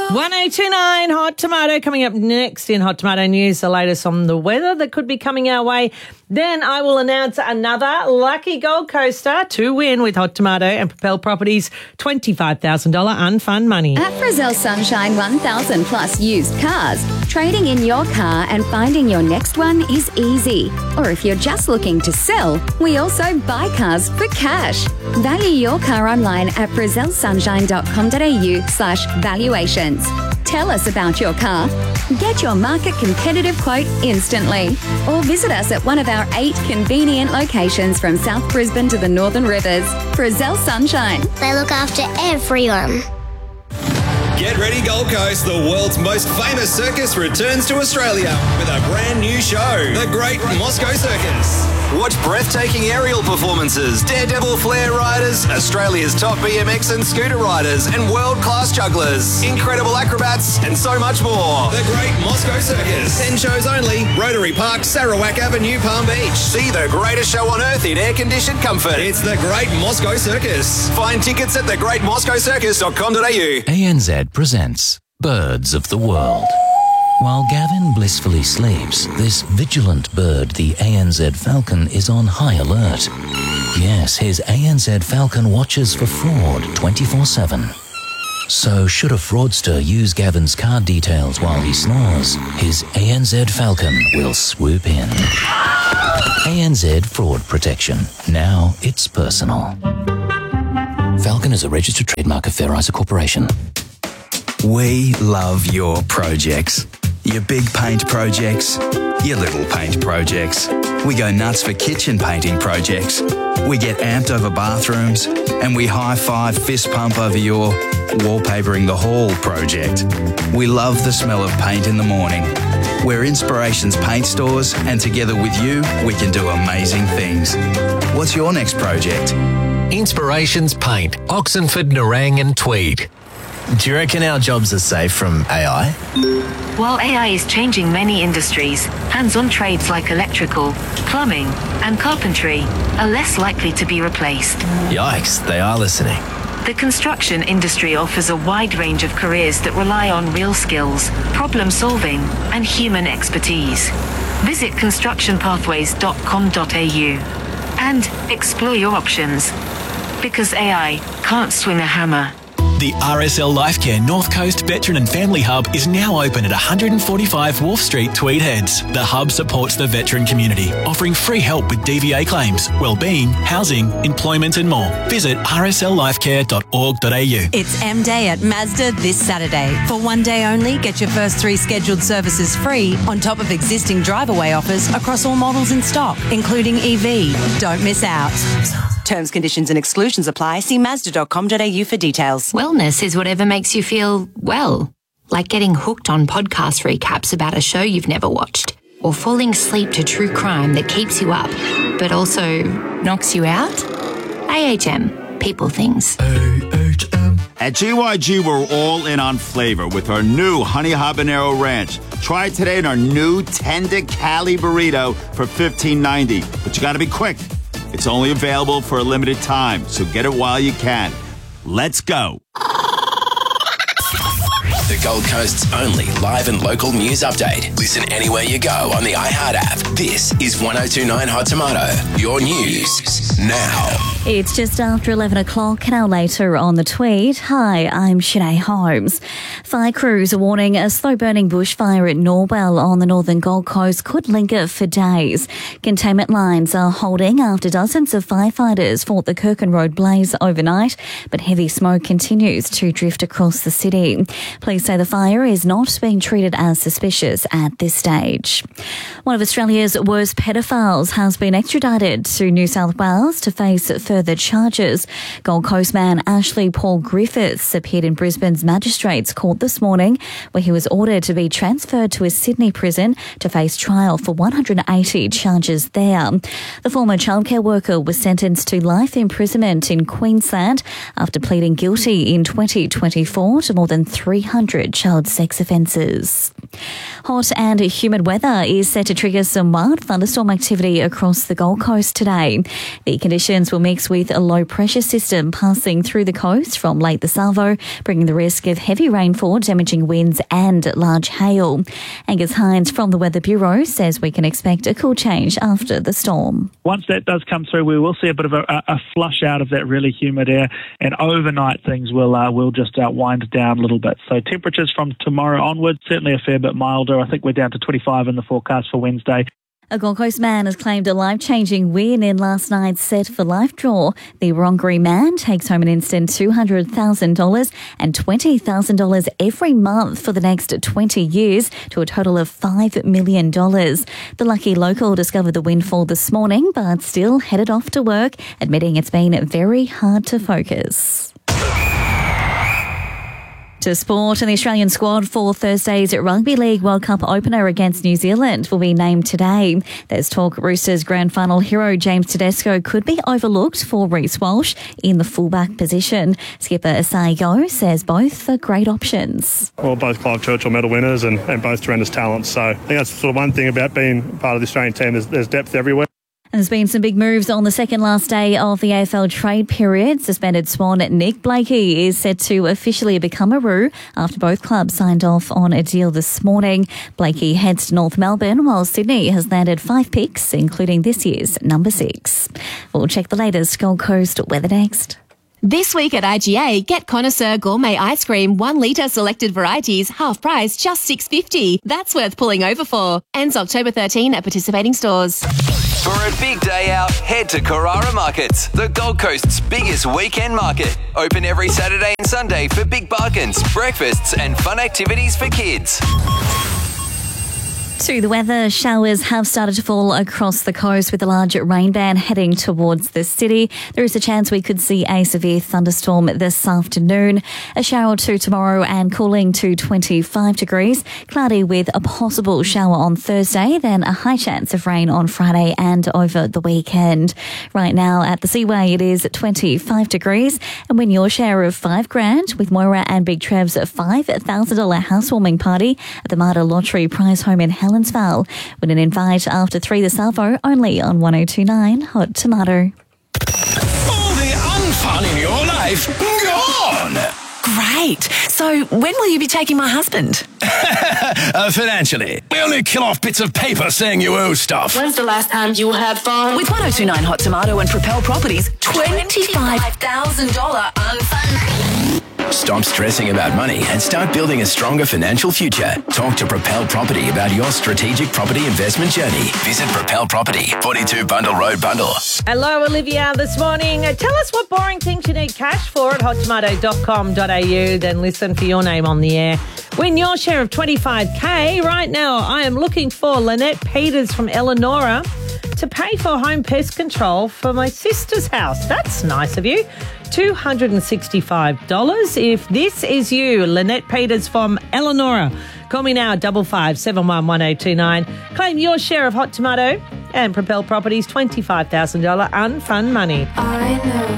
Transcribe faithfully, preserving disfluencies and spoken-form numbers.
one oh two point nine Hot Tomato coming up next in Hot Tomato News, the latest on the weather that could be coming our way. Then I will announce another lucky Gold Coaster to win with Hot Tomato and Propel Properties twenty-five thousand dollars unfund money. At Frizzell Sunshine one thousand plus used cars, trading in your car and finding your next one is easy. Or if you're just looking to sell, we also buy cars for cash. Value your car online at frizzell sunshine dot com dot a u slash valuations. Tell us about your car. Get your market competitive quote instantly. Or visit us at one of our eight convenient locations from South Brisbane to the Northern Rivers. Frizzell Sunshine. They look after everyone. Get ready, Gold Coast. The world's most famous circus returns to Australia with a brand new show, The Great Moscow Circus. Watch breathtaking aerial performances, daredevil flare riders, Australia's top B M X and scooter riders, and world-class jugglers, incredible acrobats, and so much more. The Great Moscow Circus. ten shows only. Rotary Park, Sarawak Avenue, Palm Beach. See the greatest show on earth in air-conditioned comfort. It's The Great Moscow Circus. Find tickets at the great moscow circus dot com dot a u. A N Z presents Birds of the World. While Gavin blissfully sleeps, this vigilant bird, the A N Z Falcon, is on high alert. Yes, his A N Z Falcon watches for fraud twenty-four seven. So should a fraudster use Gavin's card details while he snores, his A N Z Falcon will swoop in. A N Z Fraud Protection. Now it's personal. Falcon is a registered trademark of Fair Isa Corporation. We love your projects. Your big paint projects, your little paint projects. We go nuts for kitchen painting projects. We get amped over bathrooms, and we high-five fist pump over your wallpapering the hall project. We love the smell of paint in the morning. We're Inspirations Paint Stores, and together with you, we can do amazing things. What's your next project? Inspirations Paint, Oxenford, Nerang and Tweed. Do you reckon our jobs are safe from A I? While A I is changing many industries, hands-on trades like electrical, plumbing, and carpentry are less likely to be replaced. Yikes, they are listening. The construction industry offers a wide range of careers that rely on real skills, problem-solving, and human expertise. Visit construction pathways dot com dot a u and explore your options. Because A I can't swing a hammer. The R S L Lifecare North Coast Veteran and Family Hub is now open at one forty-five Wharf Street, Tweed Heads. The hub supports the veteran community, offering free help with D V A claims, wellbeing, housing, employment and more. Visit r s l lifecare dot org dot a u. It's M Day at Mazda this Saturday. For one day only, get your first three scheduled services free on top of existing drive-away offers across all models in stock, including E V. Don't miss out. Terms, conditions and exclusions apply. See mazda dot com dot a u for details. Wellness is whatever makes you feel well. Like getting hooked on podcast recaps about a show you've never watched. Or falling asleep to true crime that keeps you up, but also knocks you out. A H M. People things. A H M. At G Y G, we're all in on flavor with our new Honey Habanero Ranch. Try it today in our new Tender Cali Burrito for fifteen ninety. But you gotta be quick. It's only available for a limited time, so get it while you can. Let's go. The Gold Coast's only live and local news update. Listen anywhere you go on the iHeart app. This is one oh two point nine Hot Tomato. Your news now. It's just after eleven o'clock, an hour later on the Tweed. Hi, I'm Sinead Holmes. Fire crews are warning a slow-burning bushfire at Norwell on the northern Gold Coast could linger for days. Containment lines are holding after dozens of firefighters fought the Kirkin Road blaze overnight, but heavy smoke continues to drift across the city. Police say the fire is not being treated as suspicious at this stage. One of Australia's worst pedophiles has been extradited to New South Wales to face further charges. Gold Coast man Ashley Paul Griffiths appeared in Brisbane's Magistrates Court this morning, where he was ordered to be transferred to a Sydney prison to face trial for one hundred eighty charges there. The former childcare worker was sentenced to life imprisonment in Queensland after pleading guilty in twenty twenty-four to more than three hundred child sex offences. Hot and humid weather is set to trigger some mild thunderstorm activity across the Gold Coast today. The conditions will mix with a low pressure system passing through the coast from Lake the Salvo, bringing the risk of heavy rainfall, damaging winds and large hail. Angus Hines from the Weather Bureau says we can expect a cool change after the storm. Once that does come through, we will see a bit of a, a flush out of that really humid air, and overnight things will uh, will just uh, wind down a little bit. So temperatures from tomorrow onwards, certainly a fair bit milder. I think we're down to twenty-five in the forecast for Wednesday. A Gold Coast man has claimed a life-changing win in last night's Set for Life draw. The Wurundjeri man takes home an instant two hundred thousand dollars and twenty thousand dollars every month for the next twenty years to a total of five million dollars. The lucky local discovered the windfall this morning but still headed off to work, admitting it's been very hard to focus. To sport, and the Australian squad for Thursday's Rugby League World Cup opener against New Zealand will be named today. There's talk Roosters grand final hero James Tedesco could be overlooked for Reece Walsh in the fullback position. Skipper Asai Go says both are great options. Well, both Clive Churchill medal winners and, and both tremendous talents. So I think that's sort of one thing about being part of the Australian team. There's, there's depth everywhere. And there's been some big moves on the second last day of the A F L trade period. Suspended Swan Nick Blakey is set to officially become a Roos after both clubs signed off on a deal this morning. Blakey heads to North Melbourne, while Sydney has landed five picks, including this year's number six. We'll check the latest Gold Coast weather next. This week at I G A, get Connoisseur Gourmet Ice Cream, one litre selected varieties, half price, just six dollars fifty. That's worth pulling over for. Ends October thirteenth at participating stores. For a big day out, head to Carrara Markets, the Gold Coast's biggest weekend market. Open every Saturday and Sunday for big bargains, breakfasts and fun activities for kids. To the weather, showers have started to fall across the coast with a large rain band heading towards the city. There is a chance we could see a severe thunderstorm this afternoon. A shower or two tomorrow and cooling to twenty-five degrees. Cloudy with a possible shower on Thursday, then a high chance of rain on Friday and over the weekend. Right now at the Seaway, it is twenty-five degrees, and win your share of five grand with Moira and Big Trev's five thousand dollars housewarming party at the Marta Lottery Prize Home in Helensvale. Win an invite after three this Salvo, only on one oh two point nine Hot Tomato. All the unfun in your life gone. Great. So when will you be taking my husband? uh, financially. We only kill off bits of paper saying you owe stuff. When's the last time you had fun? With one oh two point nine Hot Tomato and Propel Properties, twenty-five thousand dollars unfun. Stop stressing about money and start building a stronger financial future. Talk to Propel Property about your strategic property investment journey. Visit Propel Property, forty-two Bundle Road, Bundle. Hello, Olivia, this morning. Uh, tell us what boring things you need cash for at hot tomato dot com dot a u. Then listen for your name on the air. Win your share of twenty-five K. Right now, I am looking for Lynette Peters from Eleonora to pay for home pest control for my sister's house. That's nice of you. two hundred sixty-five dollars. If this is you, Lynette Peters from Eleonora, call me now, double five seven one one eight two nine. Claim your share of Hot Tomato and Propel Properties twenty-five thousand dollars unfun money. I know.